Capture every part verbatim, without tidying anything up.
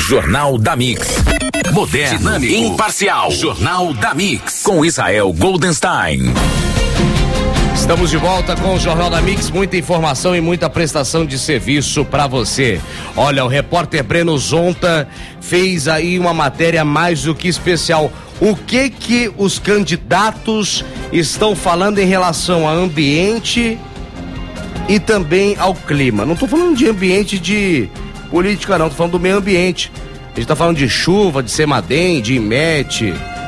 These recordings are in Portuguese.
Jornal da Mix. Moderno, dinâmico, imparcial. Jornal da Mix. Com Israel Goldenstein. Estamos de volta com o Jornal da Mix, muita informação e muita prestação de serviço para você. Olha, o repórter Breno Zonta fez aí uma matéria mais do que especial. O que que os candidatos estão falando em relação ao ambiente e também ao clima? Não estou falando de ambiente de política não, estou falando do meio ambiente. A gente está falando de chuva, de Semadem, de IMET,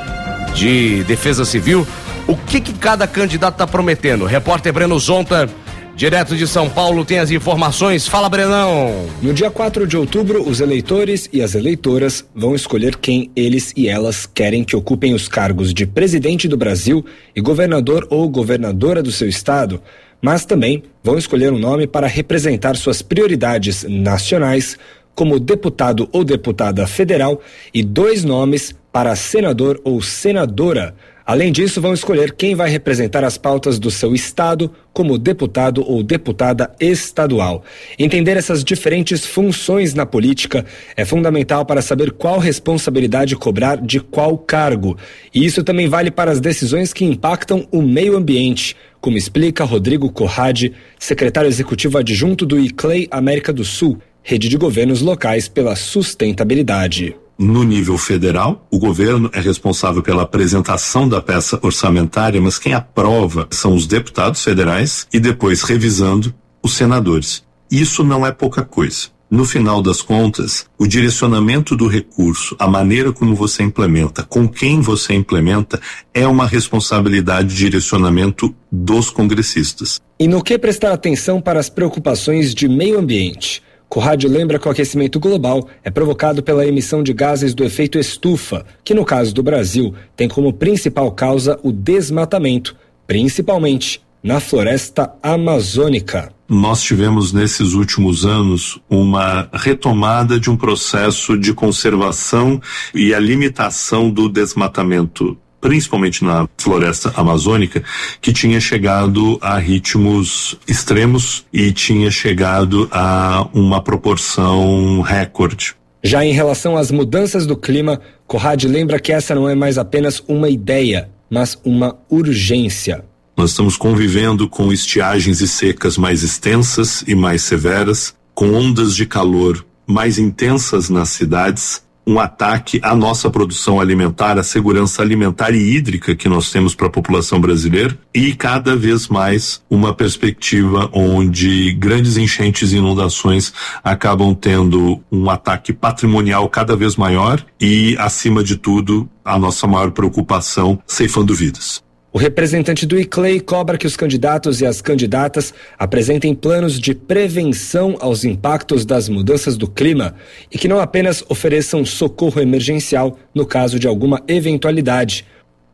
de Defesa Civil. O que que cada candidato está prometendo? Repórter Breno Zonta, direto de São Paulo, tem as informações. Fala, Brenão! No dia quatro de outubro, os eleitores e as eleitoras vão escolher quem eles e elas querem que ocupem os cargos de presidente do Brasil e governador ou governadora do seu estado, mas também vão escolher um nome para representar suas prioridades nacionais, como deputado ou deputada federal, e dois nomes para senador ou senadora. Além disso, vão escolher quem vai representar as pautas do seu estado como deputado ou deputada estadual. Entender essas diferentes funções na política é fundamental para saber qual responsabilidade cobrar de qual cargo. E isso também vale para as decisões que impactam o meio ambiente, como explica Rodrigo Corradi, secretário executivo adjunto do I C L E I América do Sul, Rede de Governos Locais pela Sustentabilidade. No nível federal, o governo é responsável pela apresentação da peça orçamentária, mas quem aprova são os deputados federais e depois, revisando, os senadores. Isso não é pouca coisa. No final das contas, o direcionamento do recurso, a maneira como você implementa, com quem você implementa, é uma responsabilidade de direcionamento dos congressistas. E no que prestar atenção para as preocupações de meio ambiente? Corradi lembra que o aquecimento global é provocado pela emissão de gases do efeito estufa, que no caso do Brasil tem como principal causa o desmatamento, principalmente na floresta amazônica. Nós tivemos nesses últimos anos uma retomada de um processo de conservação e a limitação do desmatamento, principalmente na floresta amazônica, que tinha chegado a ritmos extremos e tinha chegado a uma proporção recorde. Já em relação às mudanças do clima, Corradi lembra que essa não é mais apenas uma ideia, mas uma urgência. Nós estamos convivendo com estiagens e secas mais extensas e mais severas, com ondas de calor mais intensas nas cidades, um ataque à nossa produção alimentar, à segurança alimentar e hídrica que nós temos para a população brasileira e cada vez mais uma perspectiva onde grandes enchentes e inundações acabam tendo um ataque patrimonial cada vez maior e, acima de tudo, a nossa maior preocupação, ceifando vidas. O representante do I C L E I cobra que os candidatos e as candidatas apresentem planos de prevenção aos impactos das mudanças do clima e que não apenas ofereçam socorro emergencial no caso de alguma eventualidade.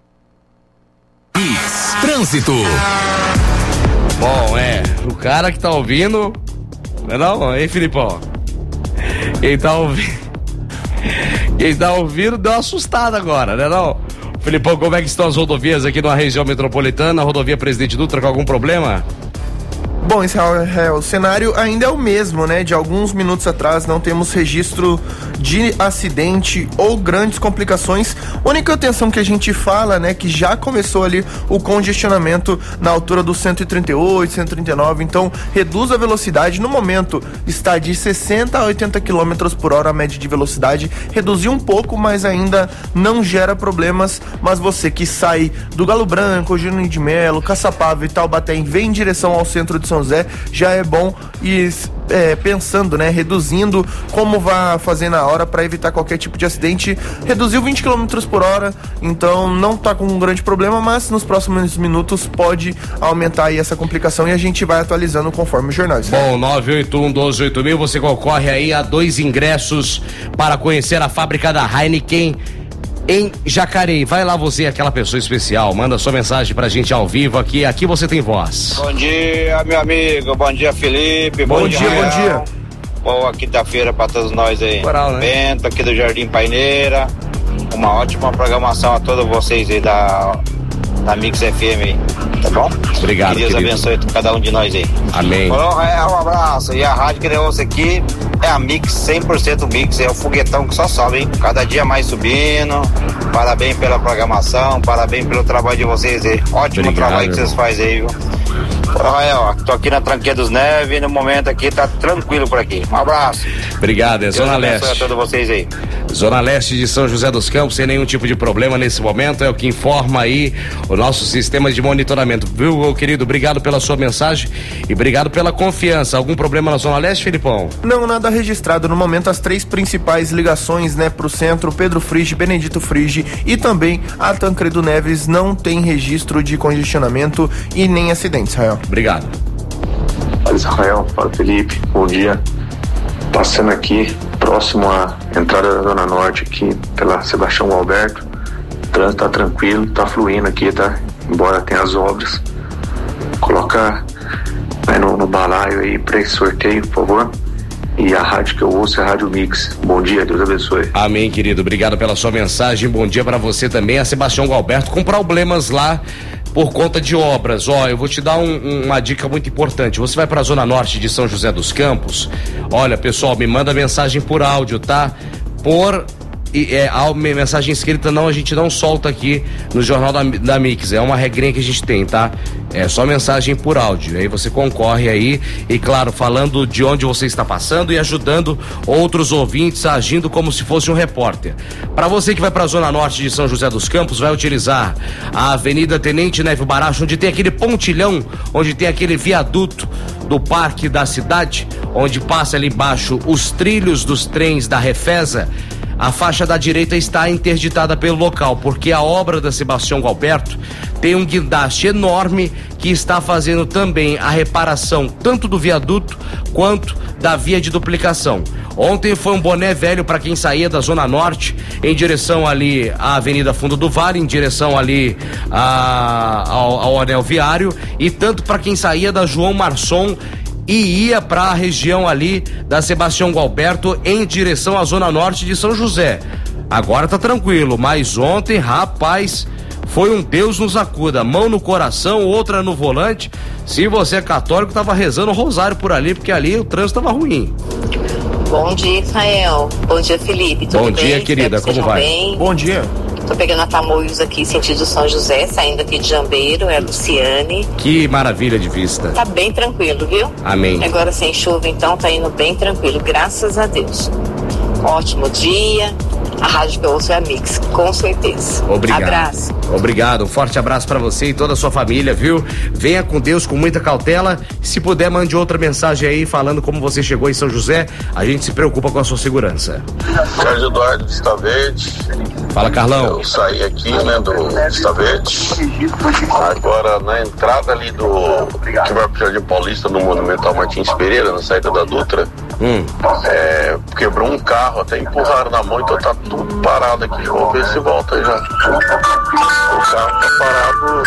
Trânsito. Bom, é, o cara que tá ouvindo, não é não, hein, Filipão? Quem tá ouvindo, quem tá ouvindo deu uma assustada agora, né não? Filipão, como é que estão as rodovias aqui na região metropolitana? A rodovia Presidente Dutra com algum problema? Bom, Israel, é, o cenário ainda é o mesmo, né? De alguns minutos atrás não temos registro de acidente ou grandes complicações. A única atenção que a gente fala, né, que já começou ali o congestionamento na altura do cento e trinta e oito, cento e trinta e nove, então reduz a velocidade. No momento está de sessenta a oitenta quilômetros por hora a média de velocidade, reduziu um pouco, mas ainda não gera problemas. Mas você que sai do Galo Branco, Juninho de Melo, Caçapava e Taubaté e vem em direção ao centro de São José, já é bom ir é, pensando, né, reduzindo como vai fazer na hora para evitar qualquer tipo de acidente. Reduziu vinte quilômetros por hora, então não tá com um grande problema, mas nos próximos minutos pode aumentar aí essa complicação e a gente vai atualizando conforme os jornais. Bom, nove oito um, doze oito mil, você concorre aí a dois ingressos para conhecer a fábrica da Heineken em Jacareí. Vai lá você, aquela pessoa especial, manda sua mensagem pra gente ao vivo aqui, aqui você tem voz. Bom dia, meu amigo, bom dia, Felipe, bom, bom dia, dia, bom dia. Boa quinta-feira pra todos nós aí. Moral, né? Bento aqui do Jardim Paineira, uma ótima programação a todos vocês aí da da Mix F M aí, tá bom? Obrigado, que Deus querido. abençoe cada um de nós aí. Amém. Falou, é, um abraço. E a rádio que eu ouço aqui é a Mix, cem por cento Mix, é o foguetão que só sobe, hein? Cada dia mais subindo. Parabéns pela programação, parabéns pelo trabalho de vocês aí. Ótimo Obrigado, trabalho que vocês irmão. fazem aí, viu? Rafael, tô aqui na Tranqueira dos Neves, no momento aqui tá tranquilo por aqui. Um abraço. Obrigado, é Deus Zona abençoe Leste. a todos vocês aí. Zona Leste de São José dos Campos, sem nenhum tipo de problema nesse momento, é o que informa aí o nosso sistema de monitoramento. Viu, meu querido? Obrigado pela sua mensagem e obrigado pela confiança. Algum problema na Zona Leste, Filipão? Não, nada registrado. No momento, as três principais ligações, né, pro centro, Pedro Frigi, Benedito Frigi e também a Tancredo Neves não tem registro de congestionamento e nem acidentes, Rael. Obrigado. Fala Israel, fala Felipe, bom dia. Passando aqui, próximo à entrada da Zona Norte, aqui pela Sebastião Alberto. O trânsito tá tranquilo, tá fluindo aqui, tá? Embora tenha as obras. Colocar aí no, no balaio aí pra esse sorteio, por favor. E a rádio que eu ouço é a Rádio Mix. Bom dia, Deus abençoe. Amém, querido. Obrigado pela sua mensagem. Bom dia para você também. A Sebastião Galberto com problemas lá por conta de obras. Ó, eu vou te dar um, um, uma dica muito importante. Você vai para a Zona Norte de São José dos Campos. Olha, pessoal, me manda mensagem por áudio, tá? Por e, é, a mensagem escrita não, a gente não solta aqui no Jornal da, da Mix. É uma regrinha que a gente tem, tá? É só mensagem por áudio. Aí você concorre aí e, claro, falando de onde você está passando e ajudando outros ouvintes, agindo como se fosse um repórter. Para você que vai para a Zona Norte de São José dos Campos, vai utilizar a Avenida Tenente Neve Baracho, onde tem aquele pontilhão, onde tem aquele viaduto do Parque da Cidade, onde passa ali embaixo os trilhos dos trens da Refesa. A faixa da direita está interditada pelo local, porque a obra da Sebastião Galberto tem um guindaste enorme que está fazendo também a reparação tanto do viaduto quanto da via de duplicação. Ontem foi um boné velho para quem saía da Zona Norte em direção ali à Avenida Fundo do Vale, em direção ali a, ao, ao anel viário, e tanto para quem saía da João Marçom e ia para a região ali da Sebastião Galberto em direção à Zona Norte de São José. Agora tá tranquilo, mas ontem, rapaz, foi um Deus nos acuda, mão no coração, outra no volante. Se você é católico, tava rezando o rosário por ali, porque ali o trânsito tava ruim. Bom dia, Israel. Bom dia, Felipe. Tudo Bom bem? dia, querida, Espero que como vai? bem. Bom dia. Tô pegando a Tamoios aqui, sentido São José, saindo aqui de Jambeiro, é a Luciane. Que maravilha de vista. Tá bem tranquilo, viu? Amém. Agora sem chuva, então, tá indo bem tranquilo, graças a Deus. Ótimo dia. A rádio que eu ouço é a Mix, com certeza. Obrigado. Abraço. Obrigado, um forte abraço pra você e toda a sua família, viu? Venha com Deus com muita cautela. Se puder, mande outra mensagem aí falando como você chegou em São José. A gente se preocupa com a sua segurança. Carlos Eduardo de Vista Verde. Fala, Carlão. Eu saí aqui, né, do Vista Verde. Agora, na entrada ali do que vai pro Jardim Paulista, no Monumental Martins Pereira, na saída da Dutra, hum. é, quebrou um carro, até empurraram na mão, então tá tudo parado aqui. Vamos ver se volta já. O carro tá parado.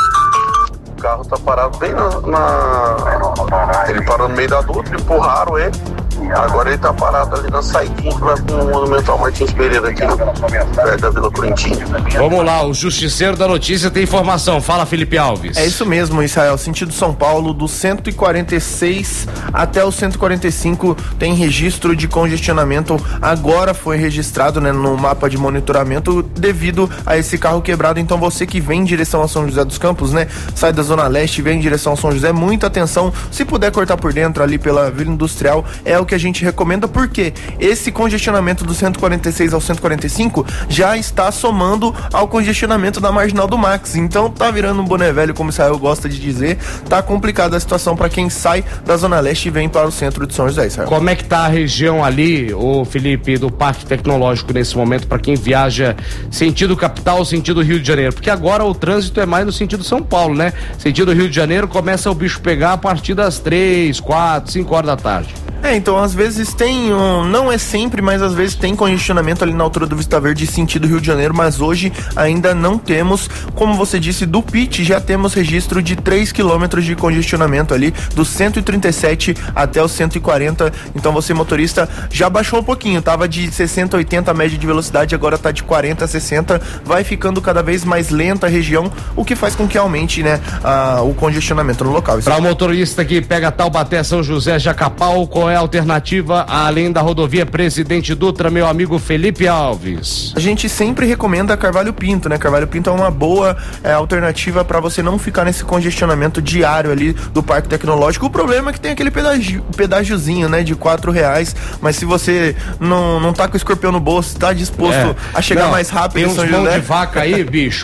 O carro tá parado bem na, na... Ele parou no meio da Dutra, empurraram ele. Agora ele tá parado ali na saidinha que vai pro Monumental Martins Pereira aqui, perto da Vila Corintinha. Vamos lá, o Justiceiro da Notícia tem informação. Fala, Felipe Alves. É isso mesmo, Israel. Sentido São Paulo, do cento e quarenta e seis até o cento e quarenta e cinco tem registro de congestionamento. Agora foi registrado, né, no mapa de monitoramento devido a esse carro quebrado. Então você que vem em direção a São José dos Campos, né, sai da Zona Leste e vem em direção a São José, muita atenção. Se puder cortar por dentro ali pela Vila Industrial, é o que a gente recomenda, porque esse congestionamento do cento e quarenta e seis ao cento e quarenta e cinco já está somando ao congestionamento da Marginal do Max. Então tá virando um boné velho, como o Israel gosta de dizer. Tá complicada a situação para quem sai da Zona Leste e vem para o centro de São José, Israel. Como é que tá a região ali, ô Felipe, do Parque Tecnológico nesse momento, para quem viaja sentido capital, sentido Rio de Janeiro? Porque agora o trânsito é mais no sentido São Paulo, né? Sentido Rio de Janeiro começa o bicho pegar a partir das três, quatro, cinco horas da tarde. É, então as às vezes tem, um, não é sempre, mas às vezes tem congestionamento ali na altura do Vista Verde, sentido Rio de Janeiro, mas hoje ainda não temos. Como você disse, do P I T já temos registro de três quilômetros de congestionamento ali, do cento e trinta e sete até o cento e quarenta. Então você, motorista, já baixou um pouquinho, tava de sessenta, oitenta a média de velocidade, agora tá de quarenta a sessenta, vai ficando cada vez mais lenta a região, o que faz com que aumente, né, a, o congestionamento no local. Para o motorista que pega Taubaté, São José, Jacapau, qual é a alternativa além da rodovia Presidente Dutra, meu amigo Felipe Alves? A gente sempre recomenda Carvalho Pinto, né? Carvalho Pinto é uma boa é, alternativa para você não ficar nesse congestionamento diário ali do Parque Tecnológico. O problema é que tem aquele pedágio, pedágiozinho, né, de quatro reais, mas se você não, não tá com o escorpião no bolso, tá disposto é. a chegar não, mais rápido em São José. Tem uns mão de vaca aí, bicho.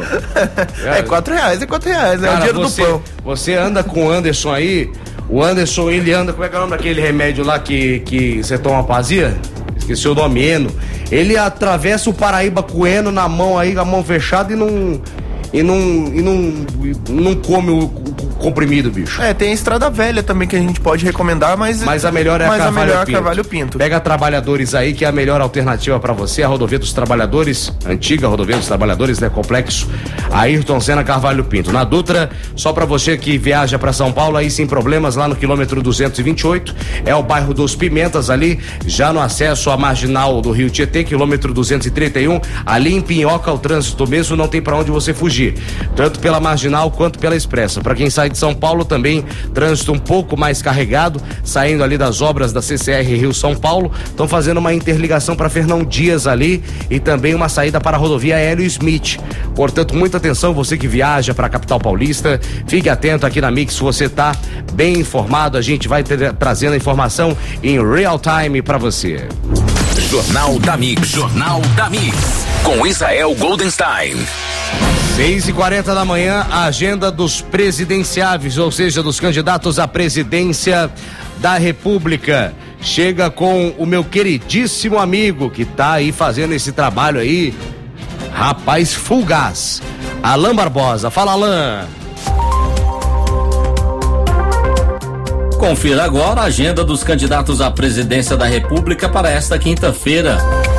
É quatro reais, é quatro reais, Cara, é o dinheiro você, do pão. Você anda com o Anderson aí, o Anderson, ele anda, como é que é o nome daquele remédio lá que, que você toma pazia? Esqueci o nome, Eno. Ele atravessa o Paraíba com o Eno na mão aí, com a mão fechada e não... E não, e não, não come o, o comprimido, bicho. É, tem a Estrada Velha também que a gente pode recomendar, mas... Mas a melhor é a Carvalho, a melhor Pinto. Carvalho Pinto. Pega Trabalhadores aí, que é a melhor alternativa pra você, a Rodovia dos Trabalhadores, antiga Rodovia dos Trabalhadores, né, complexo, Ayrton Senna, Carvalho Pinto. Na Dutra, só pra você que viaja pra São Paulo aí sem problemas, lá no quilômetro duzentos e vinte e oito, é o bairro dos Pimentas ali, já no acesso à marginal do Rio Tietê, quilômetro duzentos e trinta e um, ali em Pinhoca o trânsito mesmo não tem pra onde você fugir. Tanto pela marginal quanto pela expressa. Para quem sai de São Paulo também, trânsito um pouco mais carregado, saindo ali das obras da C C R Rio São Paulo, estão fazendo uma interligação para Fernão Dias ali e também uma saída para a rodovia Hélio Smith. Portanto, muita atenção, você que viaja para a capital paulista, fique atento aqui na Mix, você tá bem informado, a gente vai ter, trazendo a informação em real time para você. Jornal da Mix, Jornal da Mix, com Israel Goldenstein. seis e quarenta da manhã, a agenda dos presidenciáveis, ou seja, dos candidatos à presidência da República. Chega com o meu queridíssimo amigo que tá aí fazendo esse trabalho aí, rapaz fugaz, Alain Barbosa. Fala, Alain. Confira agora a agenda dos candidatos à presidência da República para esta quinta-feira.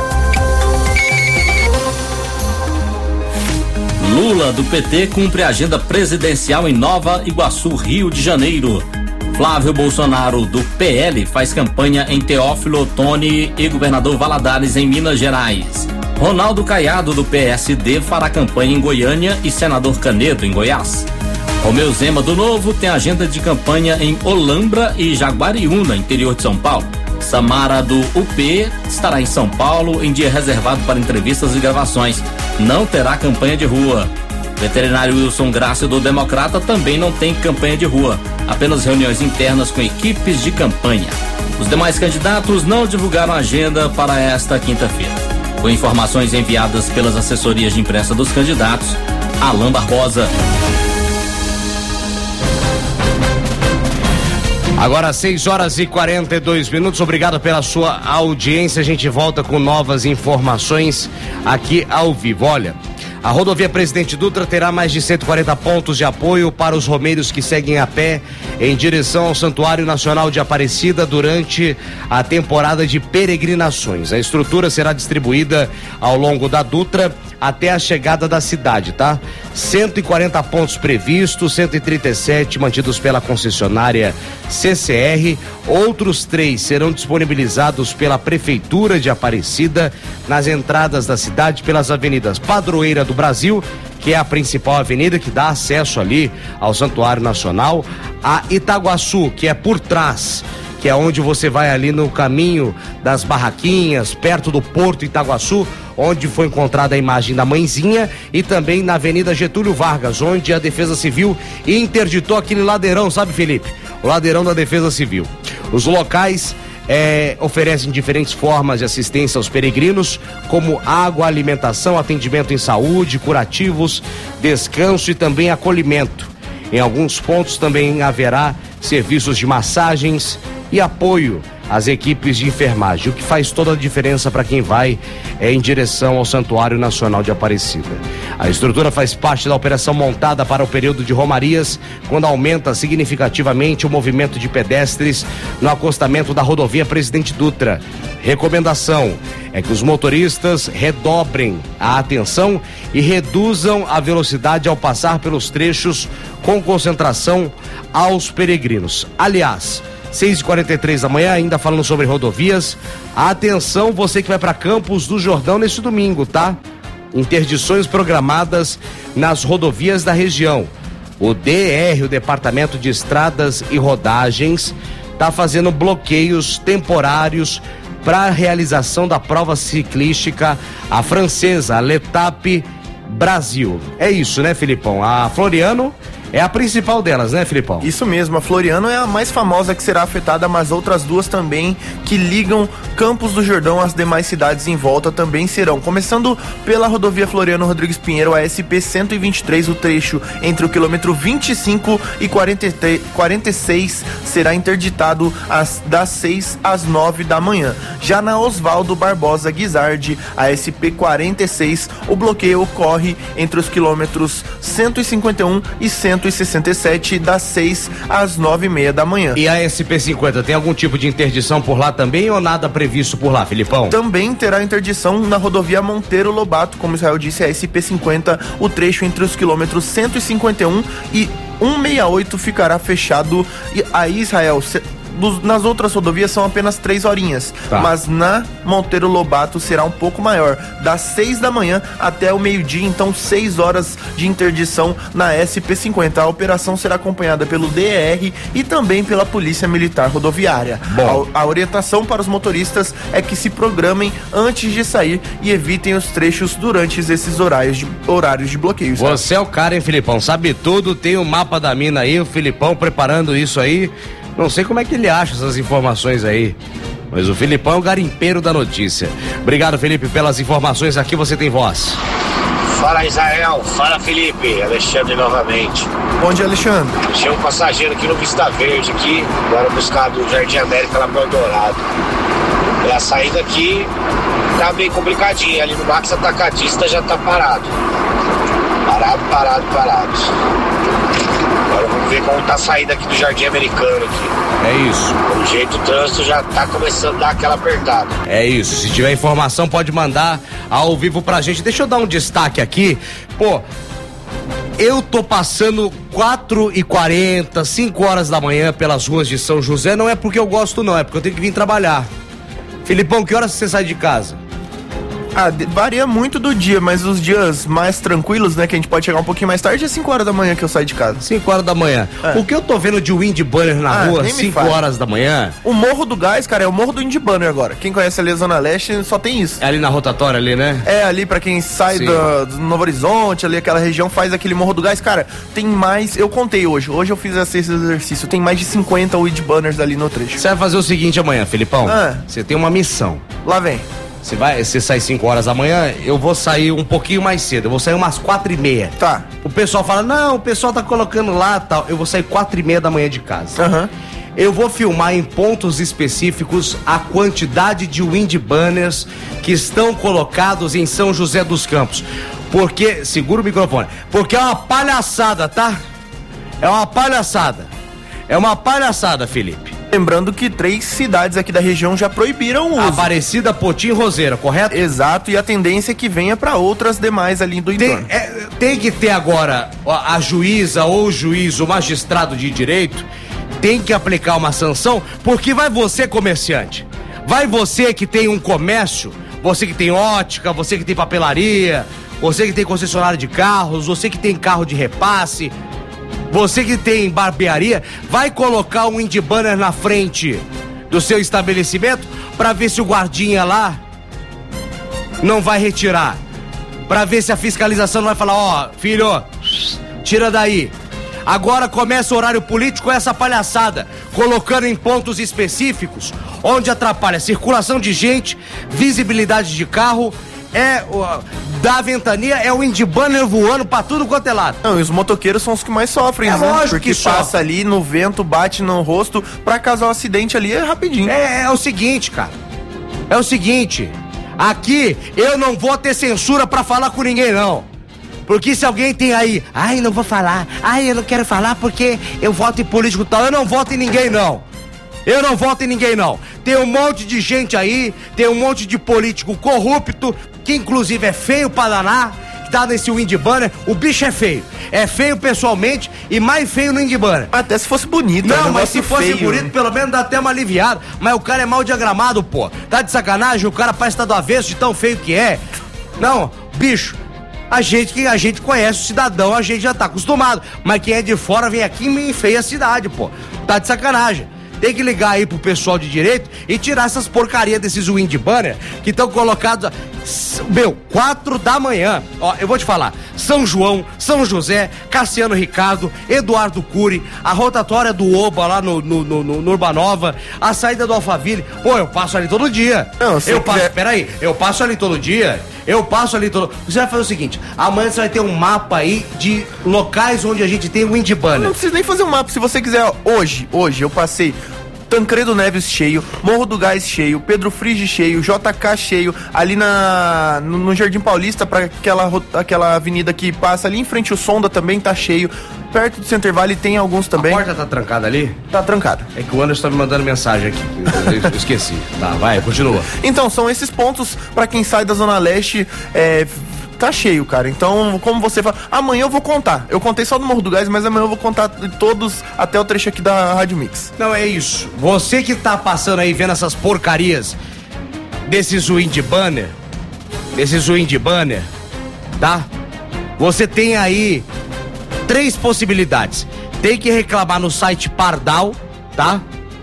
Lula, do P T, cumpre a agenda presidencial em Nova Iguaçu, Rio de Janeiro. Flávio Bolsonaro, do P L, faz campanha em Teófilo Otoni e Governador Valadares, em Minas Gerais. Ronaldo Caiado, do P S D, fará campanha em Goiânia e Senador Canedo, em Goiás. Romeu Zema, do Novo, tem agenda de campanha em Olambra e Jaguariúna, interior de São Paulo. Samara, do U P, estará em São Paulo em dia reservado para entrevistas e gravações. Não terá campanha de rua. Veterinário Wilson Grácio, do Democrata, também não tem campanha de rua, apenas reuniões internas com equipes de campanha. Os demais candidatos não divulgaram agenda para esta quinta-feira. Com informações enviadas pelas assessorias de imprensa dos candidatos, Alain Barbosa. Agora seis horas e quarenta e dois minutos, obrigado pela sua audiência, a gente volta com novas informações aqui ao vivo. Olha, a rodovia Presidente Dutra terá mais de cento e quarenta pontos de apoio para os romeiros que seguem a pé em direção ao Santuário Nacional de Aparecida durante a temporada de peregrinações. A estrutura será distribuída ao longo da Dutra até a chegada da cidade, tá? cento e quarenta pontos previstos, cento e trinta e sete mantidos pela concessionária C C R, outros três serão disponibilizados pela Prefeitura de Aparecida nas entradas da cidade pelas avenidas Padroeira do Brasil, que é a principal avenida que dá acesso ali ao Santuário Nacional, a Itaguaçu, que é por trás, que é onde você vai ali no caminho das barraquinhas, perto do Porto Itaguaçu, onde foi encontrada a imagem da mãezinha, e também na Avenida Getúlio Vargas, onde a Defesa Civil interditou aquele ladeirão, sabe, Felipe? O ladeirão da Defesa Civil. Os locais é, oferecem diferentes formas de assistência aos peregrinos, como água, alimentação, atendimento em saúde, curativos, descanso e também acolhimento. Em alguns pontos também haverá serviços de massagens e apoio às equipes de enfermagem, o que faz toda a diferença para quem vai é, em direção ao Santuário Nacional de Aparecida. A estrutura faz parte da operação montada para o período de romarias, quando aumenta significativamente o movimento de pedestres no acostamento da rodovia Presidente Dutra. Recomendação é que os motoristas redobrem a atenção e reduzam a velocidade ao passar pelos trechos com concentração aos peregrinos. Aliás, seis e quarenta e três da manhã, ainda falando sobre rodovias. Atenção, você que vai para Campos do Jordão neste domingo, tá? Interdições programadas nas rodovias da região. O D R, o Departamento de Estradas e Rodagens, tá fazendo bloqueios temporários para a realização da prova ciclística, a francesa, a L'Etape Brasil. É isso, né, Filipão? A Floriano é a principal delas, né, Filipão? Isso mesmo, a Floriano é a mais famosa que será afetada, mas outras duas também que ligam Campos do Jordão às demais cidades em volta também serão. Começando pela rodovia Floriano Rodrigues Pinheiro, a S P cento e vinte e três, o trecho entre o quilômetro vinte e cinco e quarenta e seis será interditado às, das seis às nove da manhã. Já na Osvaldo Barbosa Guizardi, a S P quarenta e seis, o bloqueio ocorre entre os quilômetros cento e cinquenta e um e cento e sessenta e sete, das seis às nove e meia da manhã. E a S P cinquenta tem algum tipo de interdição por lá também ou nada previsto por lá, Filipão? Também terá interdição na rodovia Monteiro Lobato, como Israel disse, a S P cinquenta, o trecho entre os quilômetros cento e cinquenta e um e cento e sessenta e oito ficará fechado. E aí, Israel, se... Dos, nas outras rodovias são apenas três horinhas, tá. Mas na Monteiro Lobato será um pouco maior, das seis da manhã até o meio-dia, então seis horas de interdição na S P cinquenta. A operação será acompanhada pelo D R e também pela Polícia Militar Rodoviária. A, a orientação para os motoristas é que se programem antes de sair e evitem os trechos durante esses horários de, horários de bloqueio. Sabe? Você é o cara, hein, Filipão? Sabe tudo, tem o mapa da mina aí, o Filipão preparando isso aí. Não sei como é que ele acha essas informações aí, mas o Filipão é o garimpeiro da notícia. Obrigado, Felipe, pelas informações. Aqui você tem voz. Fala, Israel. Fala, Felipe. Alexandre novamente. Bom dia, Alexandre. Deixei um passageiro aqui no Vista Verde, aqui, agora buscar do Jardim América lá para o Eldorado. E a saída aqui tá bem complicadinha. Ali no Max Atacadista já tá parado. Parado, parado, parado. Agora vamos ver como tá a saída aqui do Jardim Americano aqui. É isso. Pelo jeito o trânsito já tá começando a dar aquela apertada. É isso. Se tiver informação pode mandar ao vivo pra gente. Deixa eu dar um destaque aqui. Pô, eu tô passando quatro e quarenta, cinco horas da manhã pelas ruas de São José. Não é porque eu gosto não, é porque eu tenho que vir trabalhar. Filipão, que horas você sai de casa? Ah, varia muito do dia, mas os dias mais tranquilos, né, que a gente pode chegar um pouquinho mais tarde, é cinco horas da manhã que eu saio de casa. cinco horas da manhã. É. O que eu tô vendo de Wind Banner na ah, rua, cinco horas da manhã? O Morro do Gás, cara, é o Morro do Wind Banner agora. Quem conhece ali a Zona Leste só tem isso. É ali na rotatória ali, né? É, ali pra quem sai do, do Novo Horizonte, ali aquela região, faz aquele Morro do Gás. Cara, tem mais, eu contei hoje, hoje eu fiz esse exercício, tem mais de cinquenta Wind Banners ali no trecho. Você vai fazer o seguinte amanhã, Filipão, você ah. tem uma missão. Lá vem. Você vai, você sai cinco horas da manhã, eu vou sair um pouquinho mais cedo, eu vou sair umas quatro e meia. Tá. O pessoal fala, não, o pessoal tá colocando lá tal. Eu vou sair quatro e meia da manhã de casa. Aham. Uhum. Eu vou filmar em pontos específicos a quantidade de wind banners que estão colocados em São José dos Campos. Porque, segura o microfone, porque é uma palhaçada, tá? É uma palhaçada. É uma palhaçada, Felipe. Lembrando que três cidades aqui da região já proibiram o uso. Aparecida, Potim e Roseira, correto? Exato, e a tendência é que venha para outras demais ali do entorno. Tem, é, tem que ter agora a, a juíza ou o juiz, o magistrado de direito, tem que aplicar uma sanção, porque vai você, comerciante, vai você que tem um comércio, você que tem ótica, você que tem papelaria, você que tem concessionário de carros, você que tem carro de repasse, você que tem barbearia, vai colocar um wind banner na frente do seu estabelecimento para ver se o guardinha lá não vai retirar, para ver se a fiscalização não vai falar, ó, oh, filho, tira daí. Agora começa o horário político, essa palhaçada, colocando em pontos específicos, onde atrapalha a circulação de gente, visibilidade de carro é o, da ventania, é o Indibana voando pra tudo quanto é lado. Não, e os motoqueiros são os que mais sofrem, é né? Lógico Porque que passa sofre. ali no vento, bate no rosto, pra causar um acidente ali é rapidinho. É, é o seguinte, cara. É o seguinte. Aqui eu não vou ter censura pra falar com ninguém, não. Porque se alguém tem aí, ai, não vou falar, ai, eu não quero falar porque eu voto em político tal, eu não voto em ninguém, não. Eu não voto em ninguém, não. Tem um monte de gente aí, tem um monte de político corrupto, que inclusive é feio pra danar, que tá nesse Windbanner. O bicho é feio. É feio pessoalmente e mais feio no Windbanner. Até se fosse bonito. Não, é um mas se fosse feio. bonito, pelo menos dá até uma aliviada. Mas o cara é mal diagramado, pô. Tá de sacanagem? O cara parece estar do avesso de tão feio que é. Não, bicho. A gente que a gente conhece o cidadão, a gente já tá acostumado. Mas quem é de fora vem aqui e me enfeia a cidade, pô. Tá de sacanagem. Tem que ligar aí pro pessoal de direito e tirar essas porcarias desses Windbanner que estão colocados, meu, quatro da manhã. Ó, eu vou te falar, São João, São José, Cassiano Ricardo, Eduardo Cury, a rotatória do Oba lá no, no, no, no Urbanova, a saída do Alphaville. Pô, eu passo ali todo dia. Não, se eu passo, quiser... peraí, eu passo ali todo dia, eu passo ali todo... Você vai fazer o seguinte, amanhã você vai ter um mapa aí de locais onde a gente tem Windbanner. Não precisa nem fazer um mapa, se você quiser, ó, hoje, hoje eu passei Tancredo Neves cheio, Morro do Gás cheio, Pedro Frigi cheio, J K cheio, ali na, no, no Jardim Paulista, pra aquela, aquela avenida que passa ali em frente ao Sonda também tá cheio, perto do Center Valley tem alguns também. A porta tá trancada ali? Tá trancada. É que o Anderson tá me mandando mensagem aqui, eu, eu esqueci. Tá, vai, continua. Então, são esses pontos pra quem sai da Zona Leste, é... tá cheio, cara. Então, como você fala, amanhã eu vou contar. Eu contei só do Morro do Gás, mas amanhã eu vou contar de todos até o trecho aqui da Rádio Mix. Não, é isso. Você que tá passando aí, vendo essas porcarias desses Windbanner, desses Windbanner, tá? Você tem aí três possibilidades. Tem que reclamar no site Pardal, tá?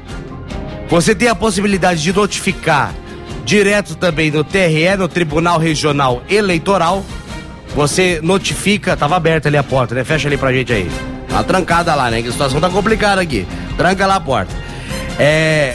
Você tem a possibilidade de notificar direto também no T R E, no Tribunal Regional Eleitoral. Você notifica, tava aberta ali a porta, né? Fecha ali pra gente aí. Tá trancada lá, né? Que a situação tá complicada aqui. Tranca lá a porta. É...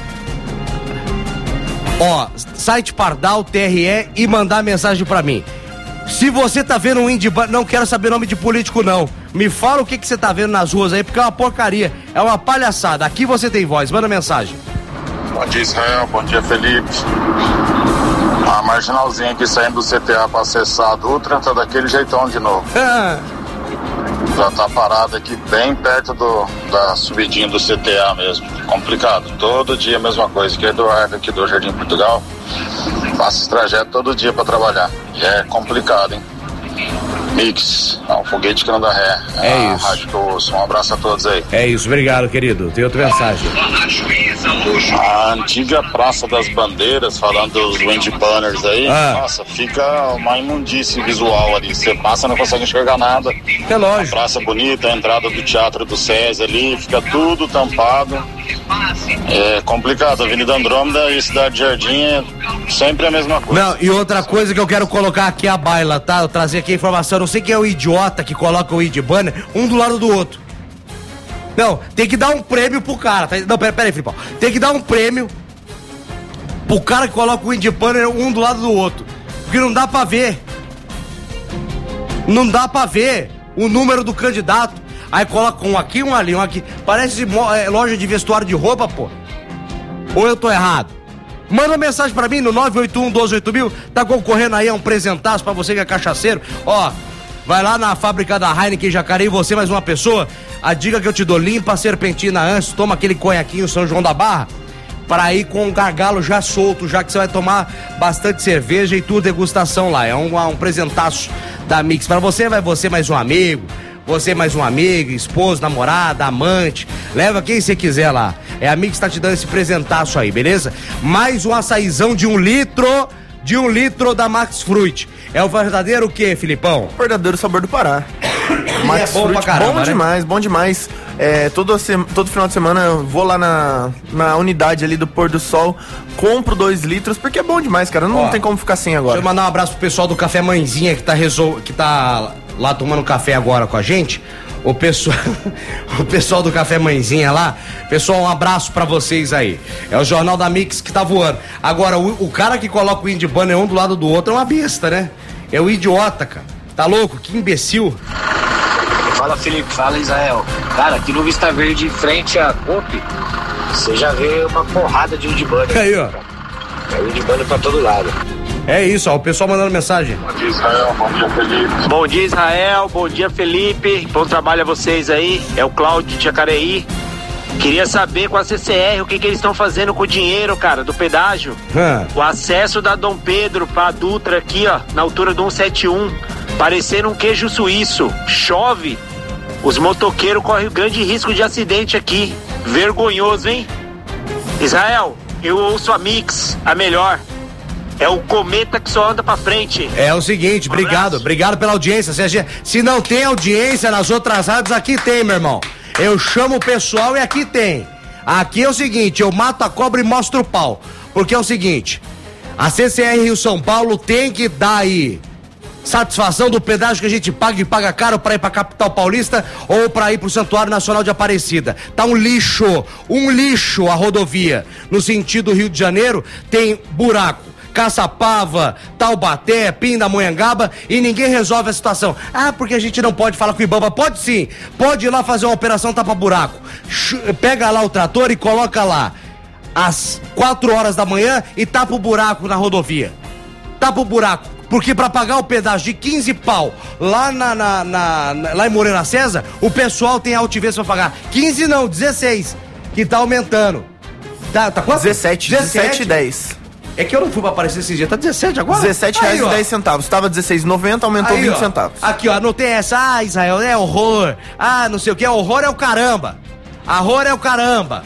Ó, site Pardal, T R E e mandar mensagem pra mim. Se você tá vendo um Windbanner, não quero saber nome de político não. Me fala o que que você tá vendo nas ruas aí, porque é uma porcaria. É uma palhaçada. Aqui você tem voz, manda mensagem. Bom dia, Israel. Bom dia, Felipe. A marginalzinha aqui saindo do C T A pra acessar a Dutra tá daquele jeitão de novo. Já tá parada aqui bem perto do, da subidinha do C T A mesmo. Complicado. Todo dia a mesma coisa. Que é Eduardo aqui do Jardim Portugal. Faço esse trajeto todo dia pra trabalhar. E é complicado, hein? Mix, é um foguete que não dá ré. É a isso. Rádio que eu ouço. Um abraço a todos aí. É isso, obrigado, querido. Tem outra mensagem. A antiga Praça das Bandeiras, falando dos Windbanners aí, ah. nossa, fica uma imundície visual ali. Você passa e não consegue enxergar nada. É lógico. A praça bonita, a entrada do Teatro do SESI ali, fica tudo tampado. É complicado. Avenida Andrômeda e Cidade Jardim é sempre a mesma coisa. Não, e outra coisa que eu quero colocar aqui a baila, tá? Eu trazer aqui a informação. Eu não sei quem é o idiota que coloca o Windbanner um do lado do outro. Não, tem que dar um prêmio pro cara. Tá? Não, pera, pera aí, Filipão. Tem que dar um prêmio pro cara que coloca o Windbanner um do lado do outro. Porque não dá pra ver. Não dá pra ver o número do candidato. Aí coloca um aqui, um ali, um aqui. Parece é, loja de vestuário de roupa, pô. Ou eu tô errado? Manda mensagem pra mim no nove oito um, doze oito mil. Tá concorrendo aí a um presentaço pra você que é cachaceiro. Ó, vai lá na fábrica da Heineken Jacareí, você mais uma pessoa. A dica que eu te dou, limpa a serpentina antes, toma aquele conhaquinho São João da Barra, para ir com o gargalo já solto, já que você vai tomar bastante cerveja e tudo, degustação lá. É um, um presentaço da Mix. Pra você, vai você mais um amigo, você mais um amigo, esposo, namorada, amante, leva quem você quiser lá. É a Mix que tá te dando esse presentaço aí, beleza? Mais um açaizão de um litro, de um litro da Max Fruit. É o verdadeiro o quê, Filipão? O verdadeiro sabor do Pará. Max é bom Fruit, pra caramba, bom né? demais, bom demais. É, todo, todo final de semana eu vou lá na, na unidade ali do Pôr do Sol, compro dois litros, porque é bom demais, cara. Não Ó, tem como ficar sem agora. Deixa eu mandar um abraço pro pessoal do Café Mãezinha que tá, resol... que tá lá tomando café agora com a gente. o pessoal, o pessoal do Café Mãezinha lá, pessoal, um abraço pra vocês aí. É o Jornal da Mix que tá voando. Agora, o, o cara que coloca o Indie Banner um do lado do outro é uma besta, né? É o idiota, cara. Tá louco? Que imbecil. Fala, Felipe. Fala, Israel. Cara, aqui no Vista Verde, frente à C O P, você já vê uma porrada de Indie Banner. Aí, ó. É o Indie Banner pra todo lado. É isso, ó, o pessoal mandando mensagem. Bom dia, Israel. Bom dia, Felipe. Bom dia, Israel. Bom dia, Felipe. Bom trabalho a vocês aí. É o Cláudio de Jacareí. Queria saber com a C C R o que, que eles estão fazendo com o dinheiro, cara, do pedágio. Hã? O acesso da Dom Pedro pra Dutra aqui, ó, na altura do cento e setenta e um, parecendo um queijo suíço. Chove. Os motoqueiros correm grande risco de acidente aqui. Vergonhoso, hein? Israel, eu ouço a Mix, a melhor. É o cometa que só anda pra frente. É o seguinte, Um obrigado, abraço. obrigado pela audiência. Se, a gente- se não tem audiência nas outras rádios, aqui tem, meu irmão. Eu chamo o pessoal e aqui tem. Aqui é o seguinte, eu mato a cobra e mostro o pau. Porque é o seguinte, a C C R Rio São Paulo tem que dar aí satisfação do pedágio que a gente paga e paga caro pra ir pra capital paulista ou pra ir pro Santuário Nacional de Aparecida. Tá um lixo, um lixo a rodovia. No sentido Rio de Janeiro, tem buraco. Caçapava, Taubaté, Pindamonhangaba e ninguém resolve a situação. Ah, porque a gente não pode falar com o Ibama. Pode sim, pode ir lá fazer uma operação tapa-buraco. Pega lá o trator e coloca lá às quatro horas da manhã e tapa o buraco na rodovia. Tapa o buraco. Porque pra pagar o pedágio de quinze pau lá, na, na, na, na, lá em Moreira César, o pessoal tem altivez pra pagar. quinze não, dezesseis, que tá aumentando. Tá, tá quanto? dezessete, dezessete e dez. É que eu não fui pra aparecer esse dia, tá dezessete agora? dezessete reais e dez centavos. Tava dezesseis e noventa, aumentou Aí, vinte ó, centavos. Aqui, ó, anotei essa. Ah, Israel, é horror. Ah, não sei o que, horror é o caramba. Horror é o caramba.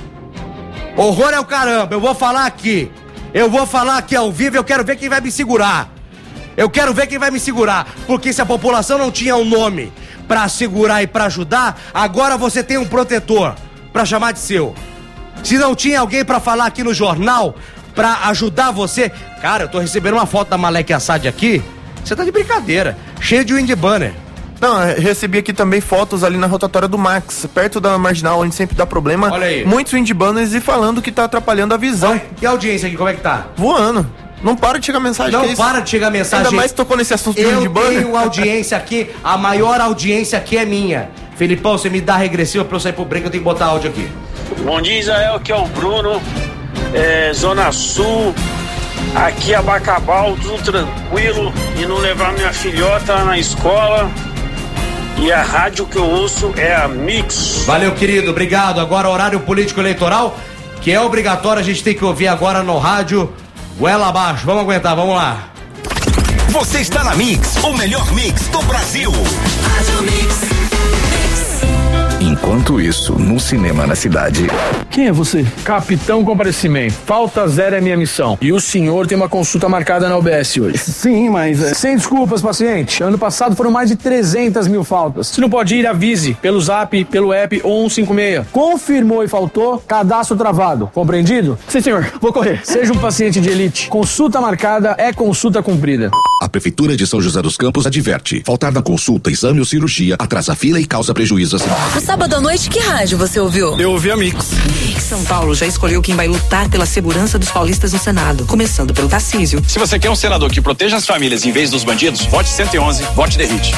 Horror é o caramba. Eu vou falar aqui. Eu vou falar aqui ao vivo, eu quero ver quem vai me segurar. Eu quero ver quem vai me segurar. Porque se a população não tinha um nome pra segurar e pra ajudar, agora você tem um protetor pra chamar de seu. Se não tinha alguém pra falar aqui no jornal pra ajudar você... Cara, eu tô recebendo uma foto da Malek Assad aqui. Você tá de brincadeira. Cheio de Indie Banner. Não, eu recebi aqui também fotos ali na rotatória do Max, perto da Marginal, onde sempre dá problema. Olha aí. Muitos Indie Banners e falando que tá atrapalhando a visão. E a audiência aqui, como é que tá? Voando. Não para de chegar mensagem. Não que é isso? para de chegar mensagem. Ainda mais tocou nesse assunto do Eu Indie Banner. tenho audiência aqui, a maior audiência aqui é minha. Felipão, você me dá regressiva pra eu sair pro break, eu tenho que botar áudio aqui. Bom dia, Israel. Aqui é o Bruno, é, Zona Sul. Aqui é Bacabal, tudo tranquilo. E não levar minha filhota na escola. E a rádio que eu ouço é a Mix. Valeu, querido, obrigado. Agora horário político eleitoral, que é obrigatório, a gente tem que ouvir agora no rádio. Goela abaixo, vamos aguentar, vamos lá. Você está na Mix, o melhor mix do Brasil. Rádio Mix. Enquanto isso, no cinema na cidade. Quem é você? Capitão Comparecimento. Falta zero é minha missão. E o senhor tem uma consulta marcada na U B S hoje. Sim, mas... É... Sem desculpas, paciente. Ano passado foram mais de trezentas mil faltas. Se não pode ir, avise. Pelo zap, pelo app ou um cinco seis. Confirmou e faltou, cadastro travado. Compreendido? Sim, senhor. Vou correr. Seja um paciente de elite. Consulta marcada é consulta cumprida. A Prefeitura de São José dos Campos adverte. Faltar na consulta, exame ou cirurgia atrasa a fila e causa prejuízo à cidade. Sábado à noite, que rádio você ouviu? Eu ouvi a Mix. São Paulo já escolheu quem vai lutar pela segurança dos paulistas no Senado, começando pelo Tarcísio. Se você quer um senador que proteja as famílias em vez dos bandidos, vote cento e onze, vote The Hit.